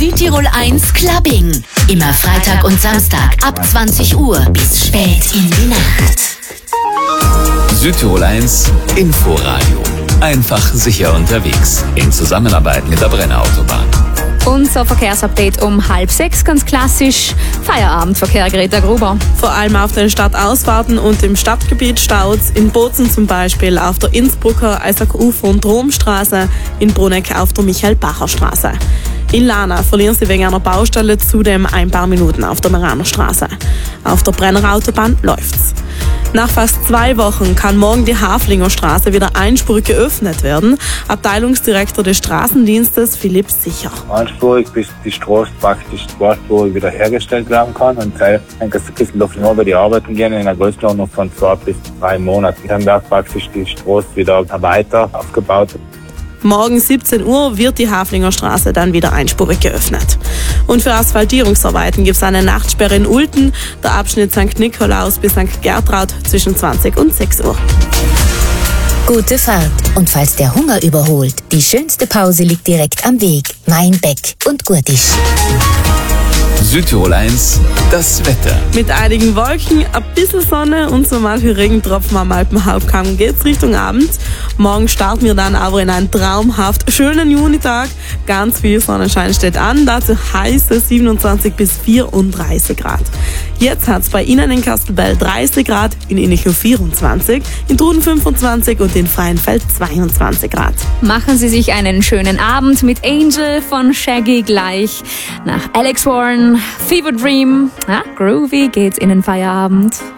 Südtirol 1 Clubbing. Immer Freitag und Samstag ab 20 Uhr bis spät in die Nacht. Südtirol 1 Inforadio. Einfach sicher unterwegs. In Zusammenarbeit mit der Brenner Autobahn. Unser Verkehrsupdate um 5:30, ganz klassisch. Feierabendverkehr, Greta Gruber. Vor allem auf den Stadtausfahrten und im Stadtgebiet staut's. In Bozen zum Beispiel auf der Innsbrucker Isaac-Ufer- und Romstraße, in Bruneck auf der Michael-Bacher-Straße. In Lana verlieren Sie wegen einer Baustelle zudem ein paar Minuten auf der Meranerstraße. Auf der Brenner Autobahn läuft's. Nach fast 2 Wochen kann morgen die Haflinger Straße wieder einspurig geöffnet werden. Abteilungsdirektor des Straßendienstes Philipp Sicher. Einspurig, bis die Straße praktisch zweispurig wieder hergestellt werden kann. Und dann kann es ein bisschen auf nur bei die Arbeiten gehen in einer Größenordnung von 2 bis 3 Monaten. Dann wird praktisch die Straße wieder weiter aufgebaut. Morgen 17 Uhr wird die Haflinger Straße dann wieder einspurig geöffnet. Und für Asphaltierungsarbeiten gibt es eine Nachtsperre in Ulten, der Abschnitt St. Nikolaus bis St. Gertraud zwischen 20 und 6 Uhr. Gute Fahrt. Und falls der Hunger überholt, die schönste Pause liegt direkt am Weg. Mainbeck und Gurtisch. Südtirol 1, das Wetter. Mit einigen Wolken, ein bisschen Sonne und so manche Regentropfen am Alpenhauptkamm geht's Richtung Abend. Morgen starten wir dann aber in einen traumhaft schönen Junitag. Ganz viel Sonnenschein steht an, dazu heiße 27 bis 34 Grad. Jetzt hat's bei Ihnen in Kastelbell 30 Grad, in Innichau 24, in Truden 25 und in Freienfeld 22 Grad. Machen Sie sich einen schönen Abend mit Angel von Shaggy gleich. Nach Alex Warren, Fever Dream. Groovy geht's in den Feierabend.